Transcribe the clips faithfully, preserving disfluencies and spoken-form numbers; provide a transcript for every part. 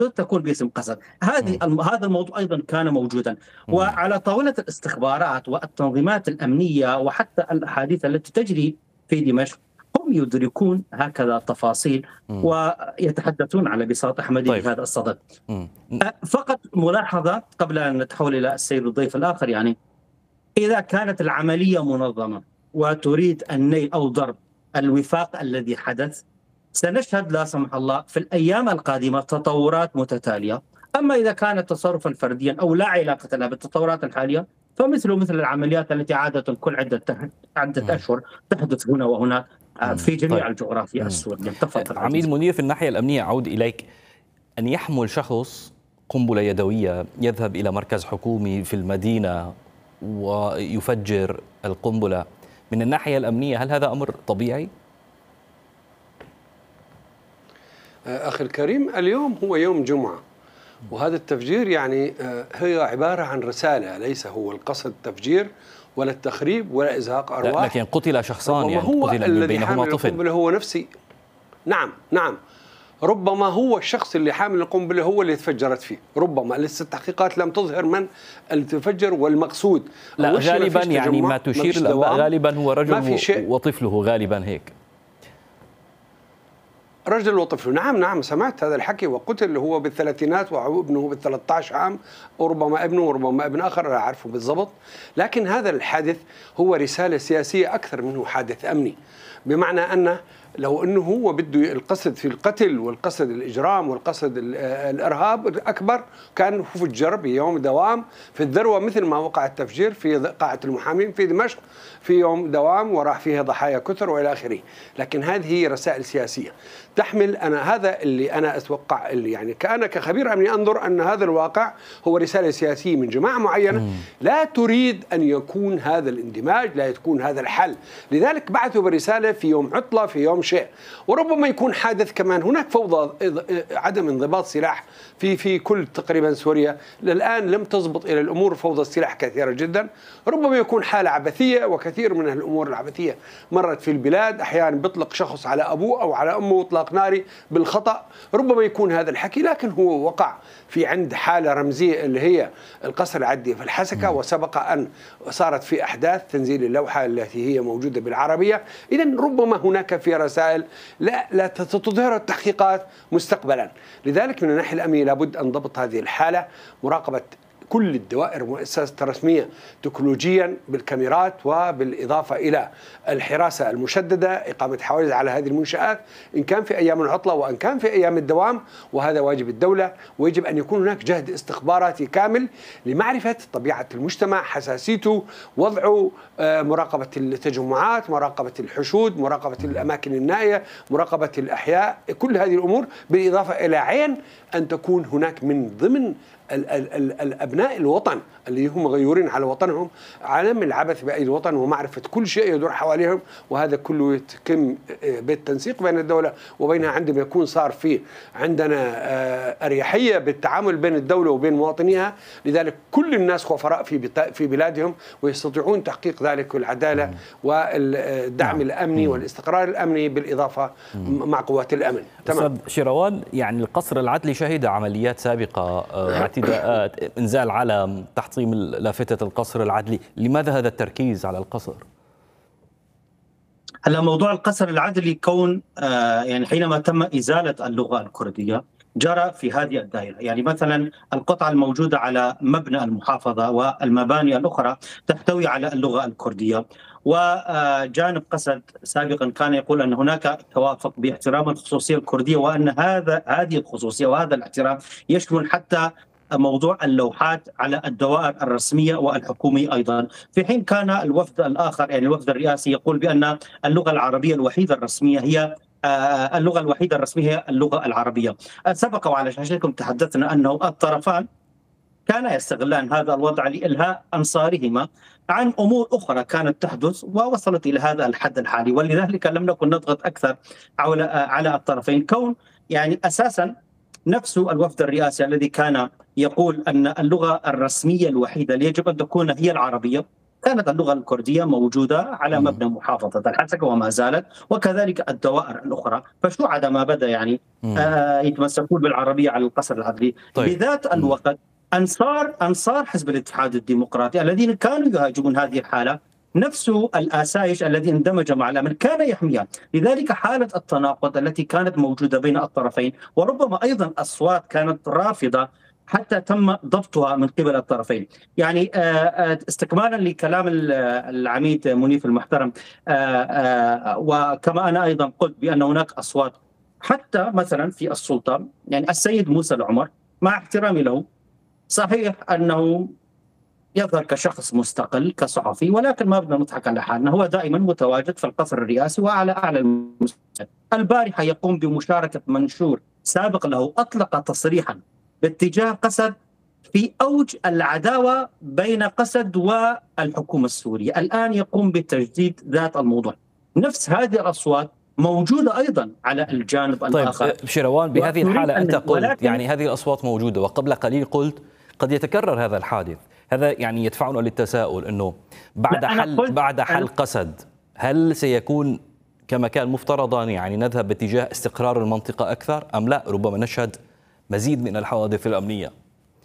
تكون باسم قسد. هذه هذا الموضوع أيضا كان موجودا. وعلى طاولة الاستخبارات والتنظيمات الأمنية وحتى الأحاديث التي تجري في دمشق هم يدركون هكذا تفاصيل ويتحدثون على بساط أحمدي طيب. بهذا الصدد. فقط ملاحظة قبل أن نتحول إلى السيد الضيف الآخر، يعني إذا كانت العملية منظمة وتريد النيل أو ضرب الوفاق الذي حدث، سنشهد لا سمح الله في الأيام القادمة تطورات متتالية. أما إذا كانت تصرفا فرديا أو لا علاقة لها بالتطورات الحالية فمثل مثل العمليات التي عادة كل عدة عدة أشهر تحدث هنا وهناك في جميع طيب. الجغرافيا السورية. تفضل عميد منير، في الناحية الأمنية أعود إليك. أن يحمل شخص قنبلة يدوية يذهب إلى مركز حكومي في المدينة ويفجر القنبلة، من الناحية الأمنية هل هذا أمر طبيعي؟ أخي الكريم، اليوم هو يوم جمعة، وهذا التفجير يعني هي عبارة عن رسالة، ليس هو القصد التفجير ولا التخريب ولا إزهاق أرواح. لكن قتل شخصان، يعني هو قتل بينهما طفل. هو نفسي. نعم نعم ربما هو الشخص اللي حامل القنبلة هو اللي تفجرت فيه، ربما لسه التحقيقات لم تظهر من اللي تفجر والمقصود. لا غالبا يعني ما تشير غالبا هو رجل وطفله، غالبا هيك. رجل وطفله، نعم نعم سمعت هذا الحكي. وقتل هو بالثلاثينات وابنه بالثلاثة عشر عام، وربما ابنه وربما ابن آخر لا أعرفه بالضبط. لكن هذا الحادث هو رسالة سياسية أكثر منه حادث أمني، بمعنى أنه لو أنه هو بده القصد في القتل والقصد الإجرام والقصد الإرهاب أكبر كان فجر بيوم دوام في الذروة، مثل ما وقع التفجير في قاعة المحامين في دمشق في يوم دوام وراح فيها ضحايا كثر وإلى آخره. لكن هذه هي رسائل سياسية تحمل. أنا هذا اللي أنا أتوقع، اللي يعني كأنا كخبير أمني أنظر أن هذا الواقع هو رسالة سياسية من جماعة معينة لا تريد أن يكون هذا الاندماج، لا يكون هذا الحل. لذلك بعثوا برسالة في يوم عطلة في يوم شيء، وربما يكون حادث كمان هناك فوضى، عدم انضباط سلاح في في كل تقريبا سوريا الآن لم تضبط إلى الأمور، فوضى السلاح كثيرة جدا. ربما يكون حالة عبثية، وكثير من الأمور العبثية مرت في البلاد، أحيانا بيطلق شخص على أبوه أو على أمه إطلاق ناري بالخطأ، ربما يكون هذا الحكي. لكن هو وقع في عند حالة رمزية اللي هي القصر العدلي في الحسكة، وسبق أن صارت في أحداث تنزيل اللوحة التي هي موجودة بالعربية. إذن ربما هناك في رسائل لا لا تظهر التحقيقات مستقبلا. لذلك من الناحية الأمنية لابد أن ضبط هذه الحالة، مراقبة كل الدوائر والمؤسسات الرسمية تكنولوجيا بالكاميرات، وبالإضافة إلى الحراسة المشددة، إقامة حوادث على هذه المنشآت إن كان في أيام العطلة وإن كان في أيام الدوام، وهذا واجب الدولة. ويجب أن يكون هناك جهد استخباراتي كامل لمعرفة طبيعة المجتمع، حساسيته، وضعه، مراقبة التجمعات، مراقبة الحشود، مراقبة الأماكن النائية، مراقبة الأحياء، كل هذه الأمور، بالإضافة إلى عين أن تكون هناك من ضمن ال ال ال الأبناء الوطن اللي هم غيورين على وطنهم عالم العبث بأي الوطن، ومعرفة كل شيء يدور حواليهم. وهذا كله يتم بالتنسيق بين الدولة وبينها، عندما يكون صار في عندنا أريحية بالتعامل بين الدولة وبين مواطنيها. لذلك كل الناس خفراء في في بلادهم، ويستطيعون تحقيق ذلك العدالة والدعم الأمني والاستقرار الأمني، بالإضافة مع قوات الأمن. تمام. أستاذ شيروان، يعني القصر العدلي شهد عمليات سابقة، اعتداءات، انزال علم، تحطيم لافتة القصر العدلي، لماذا هذا التركيز على القصر؟ هلا موضوع القصر العدلي كون آه يعني حينما تم إزالة اللغة الكردية جرى في هذه الدائرة. يعني مثلا القطعة الموجودة على مبنى المحافظة والمباني الأخرى تحتوي على اللغة الكردية. وجانب قسد سابقا كان يقول أن هناك توافق باحترام الخصوصية الكردية، وأن هذا هذه الخصوصية وهذا الاحترام يشمل حتى موضوع اللوحات على الدوائر الرسمية والحكومية أيضا، في حين كان الوفد الآخر يعني الوفد الرئاسي يقول بأن اللغة العربية الوحيدة الرسمية هي اللغة الوحيدة الرسمية هي اللغة العربية. سبق وعلى شاشتكم تحدثنا أنه الطرفان كانا يستغلان هذا الوضع لإلهاء أنصارهما عن أمور أخرى كانت تحدث ووصلت إلى هذا الحد الحالي. ولذلك لم نكن نضغط أكثر على الطرفين، كون يعني أساسا نفس الوفد الرئاسي الذي كان يقول أن اللغة الرسمية الوحيدة اللي يجب أن تكون هي العربية، كانت اللغة الكردية موجودة على مبنى محافظة الحسكة وما زالت، وكذلك الدوائر الأخرى. فشو عدا ما بدأ يعني آه يتمسكون بالعربية على القصر العدلي. طيب. بذات الوقت أنصار أنصار حزب الاتحاد الديمقراطي الذين كانوا يهاجمون هذه الحالة نفس الآسايش الذي اندمج مع الأمن كان يحميها. لذلك حالة التناقض التي كانت موجودة بين الطرفين، وربما أيضا أصوات كانت رافضة حتى تم ضبطها من قبل الطرفين. يعني استكمالا لكلام العميد منيف المحترم، وكما أنا أيضا قلت بأن هناك أصوات حتى مثلا في السلطة، يعني السيد موسى العمر مع احترامي له صحيح أنه يظهر كشخص مستقل كصحفي، ولكن ما بدنا نضحك على حالنا، هو دائما متواجد في القصر الرئاسي وعلى أعلى المستوى. البارحة يقوم بمشاركة منشور سابق له أطلق تصريحا باتجاه قسد في أوج العداوة بين قسد والحكومة السورية، الآن يقوم بتجديد ذات الموضوع. نفس هذه الأصوات موجودة أيضا على الجانب الآخر. طيب شيروان، بهذه الحالة أنت قلت يعني هذه الأصوات موجودة، وقبل قليل قلت قد يتكرر هذا الحادث. هذا يعني يدفعنا للتساؤل أنه بعد حل بعد حل قسد هل سيكون كما كان مفترضا، يعني نذهب باتجاه استقرار المنطقة أكثر أم لا؟ ربما نشهد مزيد من الحوادث الأمنية.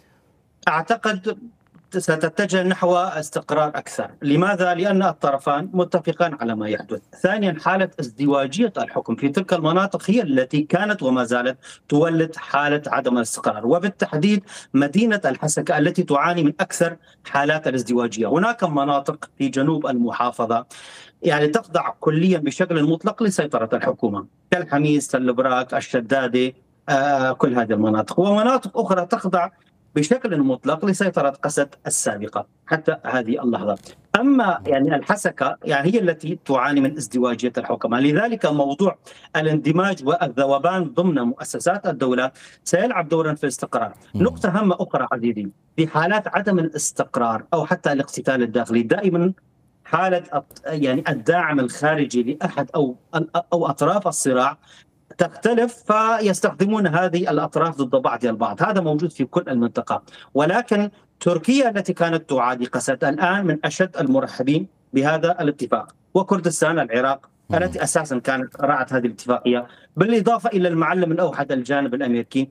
أعتقد ستتجه نحو استقرار أكثر. لماذا؟ لأن الطرفان متفقان على ما يحدث. ثانيا، حالة ازدواجية الحكم في تلك المناطق هي التي كانت وما زالت تولد حالة عدم الاستقرار، وبالتحديد مدينة الحسكة التي تعاني من أكثر حالات الازدواجية. هناك مناطق في جنوب المحافظة يعني تخضع كليا بشكل مطلق لسيطرة الحكومة، كالحميس، البراك، الشدادة، آه كل هذه المناطق، ومناطق أخرى تخضع بشكل مطلق لسيطرة قسد السابقة حتى هذه اللحظة. أما يعني الحسكة يعني هي التي تعاني من ازدواجية الحكومة، لذلك موضوع الاندماج والذوبان ضمن مؤسسات الدولة سيلعب دورا في الاستقرار. نقطة هامة أخرى عزيزي، في حالات عدم الاستقرار أو حتى الاقتتال الداخلي دائما حالة يعني الداعم الخارجي لأحد أو أو أطراف الصراع تختلف، فيستخدمون هذه الأطراف ضد بعضها البعض. هذا موجود في كل المنطقة، ولكن تركيا التي كانت تعادي قسد الآن من أشد المرحبين بهذا الاتفاق، وكردستان العراق التي أساسا كانت رعت هذه الاتفاقية، بالإضافة إلى المعلم الأوحد الجانب الأمريكي.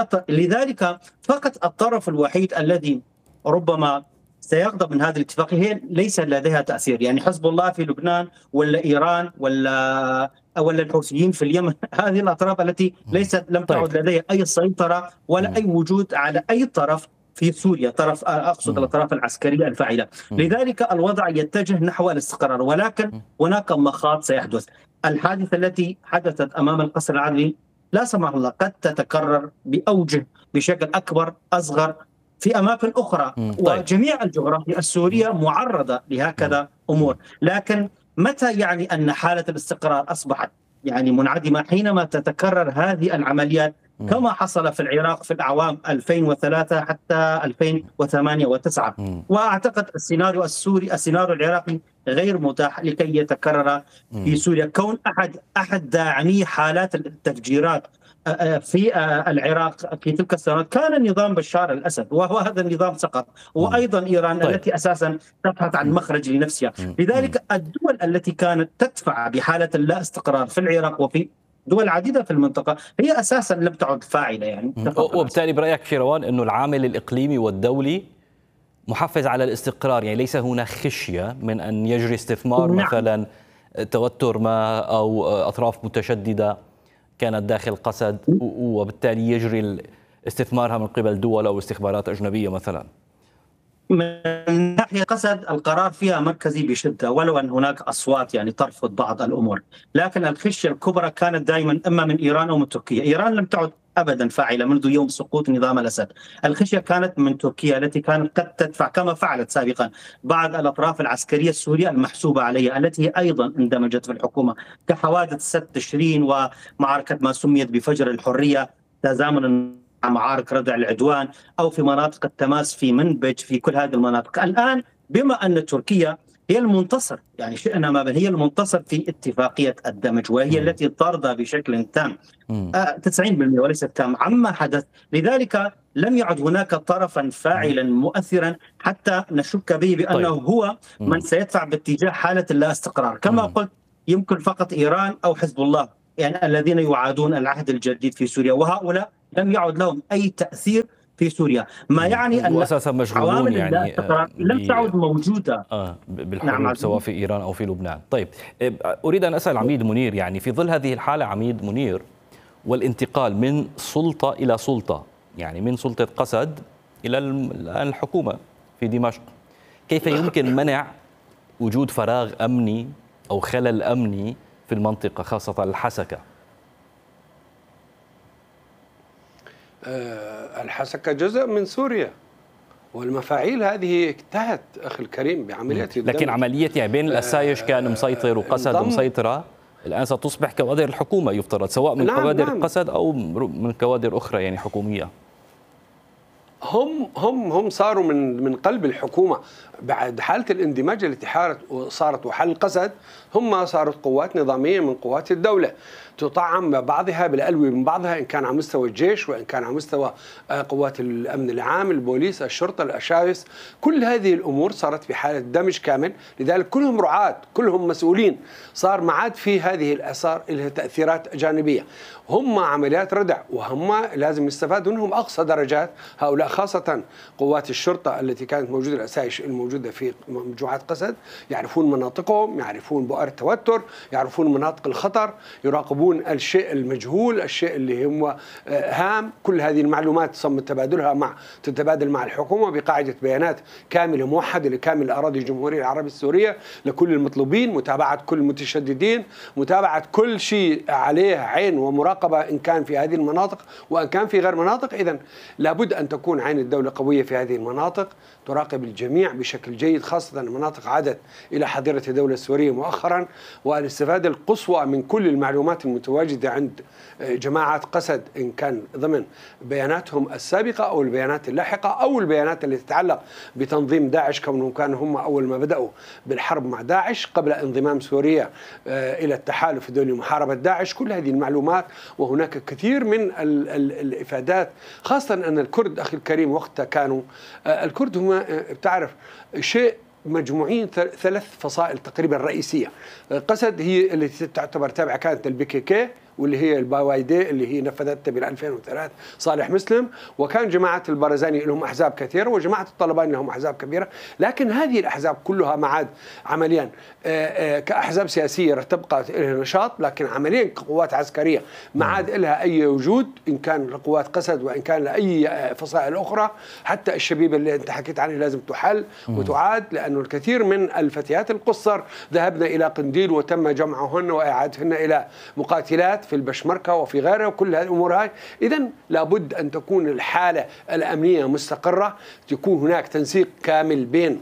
لذلك فقط الطرف الوحيد الذي ربما سيغضب من هذه الاتفاقية هي ليس لديها تأثير، يعني حزب الله في لبنان ولا إيران ولا ولا الحوثيين في اليمن، هذه الأطراف التي ليست لم تعد لديها أي سيطرة ولا أي وجود على أي طرف في سوريا، طرف أقصد الأطراف العسكرية الفاعلة. لذلك الوضع يتجه نحو الاستقرار، ولكن هناك مخاض سيحدث. الحادثة التي حدثت أمام القصر العدلي لا سمح الله قد تتكرر بأوجه بشكل أكبر أصغر في أماكن أخرى. طيب. وجميع الجغرافيا السورية معرضة لهكذا أمور، لكن متى يعني أن حالة الاستقرار أصبحت يعني منعدمة؟ حينما تتكرر هذه العمليات كما حصل في العراق في الأعوام ألفين وثلاثة حتى ألفين وثمانية وتسعة. وأعتقد السيناريو السوري السيناريو العراقي غير متاح لكي يتكرر في سوريا. كون أحد أحد داعمي حالات التفجيرات في العراق في تلك السنوات كان نظام بشار الأسد، وهو هذا النظام سقط، وأيضا إيران طيب. التي أساسا تبحث عن مخرج لنفسها. لذلك الدول التي كانت تدفع بحالة اللا استقرار في العراق وفي دول عديدة في المنطقة هي أساسا لم تعد فاعلة. يعني وبالتالي برأيك شيروان أنه العامل الإقليمي والدولي محفز على الاستقرار، يعني ليس هناك خشية من أن يجري استثمار نعم. مثلا توتر ما أو أطراف متشددة كانت داخل قسد وبالتالي يجري استثمارها من قبل دول أو استخبارات أجنبية مثلا؟ من ناحية قسد القرار فيها مركزي بشدة، ولو أن هناك أصوات يعني ترفض بعض الأمور، لكن الخشية الكبرى كانت دائما إما من إيران أو من تركيا. إيران لم تعد أبدا فاعلة منذ يوم سقوط نظام الأسد. الخشية كانت من تركيا التي كانت قد تدفع كما فعلت سابقا بعض الأطراف العسكرية السورية المحسوبة عليها التي هي أيضا اندمجت في الحكومة، كحوادث ست تشرين ومعركة ما سميت بفجر الحرية تزامنا مع معارك ردع العدوان، أو في مناطق التماس في منبج، في كل هذه المناطق. الآن بما أن تركيا هي المنتصر، يعني شئنا ما هي المنتصر في اتفاقية الدمج، وهي م. التي طاردة بشكل تام آه تسعين بالمئة وليس تام عما حدث. لذلك لم يعد هناك طرفا فاعلا مؤثرا حتى نشك به بأنه طيب. هو من سيدفع باتجاه حالة اللا استقرار. كما م. قلت يمكن فقط إيران أو حزب الله يعني الذين يعادون العهد الجديد في سوريا، وهؤلاء لم يعد لهم أي تأثير في سوريا، ما يعني أن أساسا مشغولون يعني لم تعد موجودة آه بالحروب نعم سواء في إيران أو في لبنان. طيب أريد أن أسأل عميد منير، يعني في ظل هذه الحالة عميد منير والانتقال من سلطة إلى سلطة، يعني من سلطة قسد إلى الحكومة في دمشق، كيف يمكن منع وجود فراغ أمني أو خلل أمني في المنطقة خاصة الحسكة؟ الحسكة جزء من سوريا، والمفاعيل هذه انتهت أخي الكريم بعملية الدمج. لكن عملية يعني بين الأسايش كان مسيطر وقسد مسيطرة، الآن ستصبح كوادر الحكومة يفترض، سواء من نعم كوادر نعم. قسد أو من كوادر أخرى يعني حكومية. هم هم هم صاروا من من قلب الحكومة بعد حالة الاندماج التي صارت وحل قسد. هم صارت قوات نظامية من قوات الدولة تطعم بعضها بالألوي من بعضها، إن كان على مستوى الجيش وإن كان على مستوى قوات الأمن العام، البوليس، الشرطة، الأشايس. كل هذه الأمور صارت في حالة دمج كامل، لذلك كلهم رعاة، كلهم مسؤولين. صار ما عاد في هذه الآثار لها تأثيرات جانبية. هم عمليات ردع وهم لازم يستفادوا منهم أقصى درجات هؤلاء، خاصة قوات الشرطة التي كانت موجودة، الأسايش الموجودة في مجموعات قسد، يعرفون مناطقهم، يعرفون بؤر التوتر، يعرفون مناطق الخطر، يراقبون الشيء المجهول، الشيء اللي هو هام. كل هذه المعلومات تم تبادلها مع تتبادل مع الحكومة بقاعدة بيانات كاملة موحدة لكامل أراضي الجمهورية العربية السورية لكل المطلوبين، متابعة كل المتشددين، متابعة كل شيء عليه عين ومراقبة إن كان في هذه المناطق وإن كان في غير مناطق. إذن لابد أن تكون عين الدولة قوية في هذه المناطق، تراقب الجميع بشكل جيد، خاصة المناطق عادت إلى حظيرة الدولة السورية مؤخرا، والاستفادة القصوى من كل المعلومات المتواجدة عند جماعات قسد، إن كان ضمن بياناتهم السابقة أو البيانات اللاحقة أو البيانات التي تتعلق بتنظيم داعش، كونهم كانوا هم أول ما بدأوا بالحرب مع داعش قبل انضمام سوريا إلى التحالف الدولي لمحاربة داعش. كل هذه المعلومات، وهناك كثير من ال ال الإفادات، خاصة أن الكرد أخي الكريم وقتها كانوا الكرد هم بتعرف شيء مجموعين ثلاث فصائل تقريبا رئيسية. قسد هي التي تعتبر تابعة كانت للبي كي كي، واللي هي الباوايدي اللي هي نفذتها بال ألفين وثلاثة صالح مسلم، وكان جماعة البرزاني لهم أحزاب كثيرة، وجماعة الطلبان لهم أحزاب كبيرة. لكن هذه الأحزاب كلها ما عاد عمليا كأحزاب سياسية تبقى لها نشاط، لكن عمليا كقوات عسكرية ما عاد لها أي وجود، إن كان لقوات قسد وإن كان لأي فصائل أخرى. حتى الشبيبة اللي أنت حكيت عنها لازم تحل وتعاد، لأنه الكثير من الفتيات القصر ذهبنا إلى قنديل وتم جمعهن وإعادتهن إلى مقاتلات في البشمركة وفي غيرها، وكل هذه الأمور هاي. إذن لابد أن تكون الحالة الأمنية مستقرة، تكون هناك تنسيق كامل بين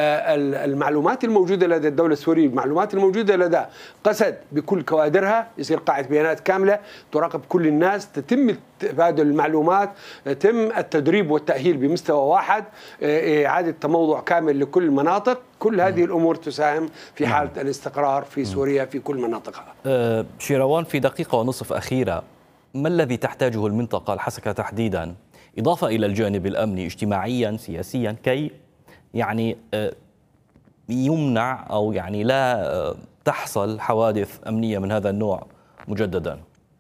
المعلومات الموجودة لدى الدولة السورية، المعلومات الموجودة لدى قسد بكل كوادرها، يصير قاعدة بيانات كاملة تراقب كل الناس، تتم تبادل المعلومات، يتم التدريب والتأهيل بمستوى واحد، إعادة تموضع كامل لكل المناطق. كل هذه الأمور تساهم في حالة الاستقرار في سوريا في كل مناطقها. أه شيروان، في دقيقة ونصف أخيرة، ما الذي تحتاجه المنطقة الحسكة تحديدا، إضافة إلى الجانب الأمني اجتماعيا سياسيا، كي يعني يمنع أو يعني لا تحصل حوادث أمنية من هذا النوع مجددا؟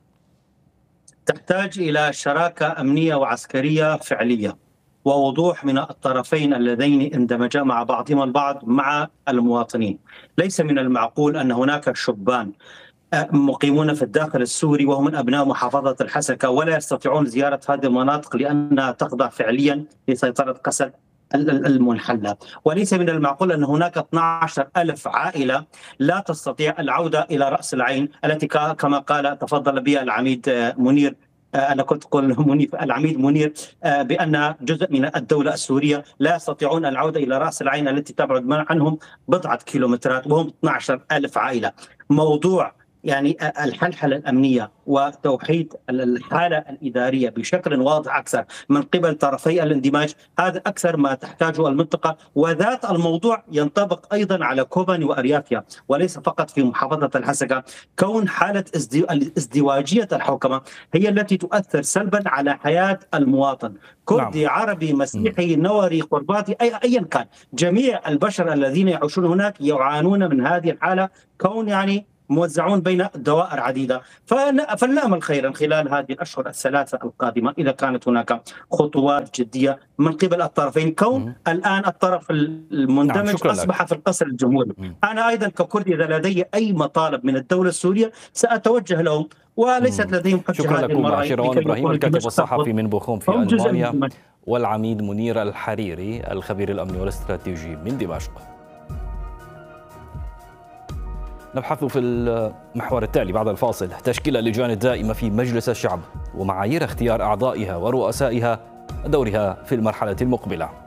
تحتاج إلى شراكة أمنية وعسكرية فعلية، ووضوح من الطرفين اللذين اندمجا مع بعضهما البعض مع المواطنين. ليس من المعقول أن هناك شبان مقيمون في الداخل السوري وهم من أبناء محافظة الحسكة ولا يستطيعون زيارة هذه المناطق لأنها تخضع فعليا لسيطرة قسد المنحلة. وليس من المعقول أن هناك اثني عشر ألف عائلة لا تستطيع العودة إلى رأس العين التي كما قال تفضل بها العميد منير، أنا كنت أقول العميد منير بأن جزء من الدولة السورية لا يستطيعون العودة إلى رأس العين التي تبعد عنهم بضعة كيلومترات، وهم اثني عشر ألف عائلة. موضوع يعني الحلحلة الأمنية وتوحيد الحالة الإدارية بشكل واضح أكثر من قبل طرفي الاندماج، هذا أكثر ما تحتاجه المنطقة. وذات الموضوع ينطبق أيضا على كوباني وأريافيا وليس فقط في محافظة الحسكة. كون حالة ازدواجية الحوكمة هي التي تؤثر سلبا على حياة المواطن، كردي، نعم. عربي، مسيحي، نوري، قرباطي، أي أيا كان، جميع البشر الذين يعيشون هناك يعانون من هذه الحالة، كون يعني موزعون بين دوائر عديدة. فلنأمل خيرا خلال هذه الأشهر الثلاثة القادمة إذا كانت هناك خطوات جدية من قبل الطرفين، كون م- الآن الطرف المندمج نعم أصبح لك. في القصر الجمهوري. م- أنا أيضا ككردي إذا لدي أي مطالب من الدولة السورية سأتوجه لهم، وليست لديهم حجة. شكرا لكم شيروان إبراهيم الكاتب الصحفي من بوخوم في ألمانيا، والعميد منير الحريري الخبير الأمني والاستراتيجي من دمشق. نبحث في المحور التالي بعد الفاصل تشكيل اللجان الدائمة في مجلس الشعب ومعايير اختيار أعضائها ورؤسائها ودورها في المرحلة المقبلة.